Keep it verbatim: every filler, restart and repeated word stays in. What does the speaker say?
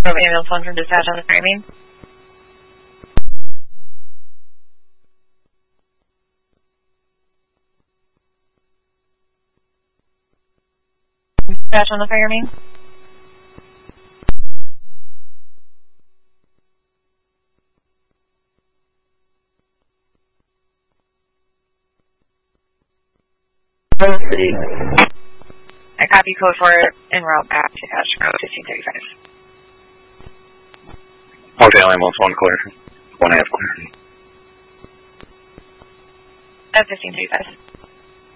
From ambulance one from dispatch on the framing. Dispatch on the framing. I copy code for it en route back to Ashgrove fifteen thirty-five. Hotel ambulance one clear. One half clear. At fifteen thirty-five.